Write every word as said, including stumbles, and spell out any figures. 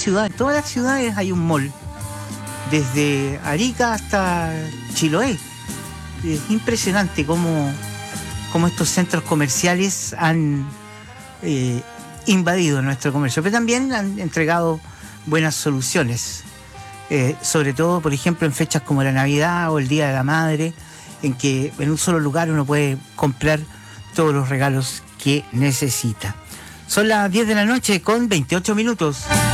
ciudad, en todas las ciudades hay un mall, desde Arica hasta Chiloé. Es impresionante cómo, cómo estos centros comerciales han eh, invadido nuestro comercio, pero también han entregado buenas soluciones, eh, sobre todo, por ejemplo, en fechas como la Navidad o el Día de la Madre, en que en un solo lugar uno puede comprar todos los regalos que necesita. Son las diez de la noche con veintiocho minutos.